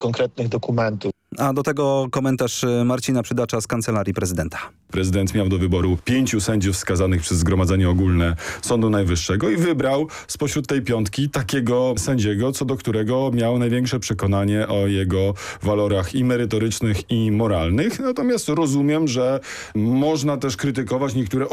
konkretnych dokumentów. A do tego komentarz Marcina Przydacza z Kancelarii Prezydenta. Prezydent miał do wyboru 5 sędziów wskazanych przez Zgromadzenie Ogólne Sądu Najwyższego i wybrał spośród tej 5 takiego sędziego, co do którego miał największe przekonanie o jego walorach i merytorycznych, i moralnych. Natomiast rozumiem, że można też krytykować niektóre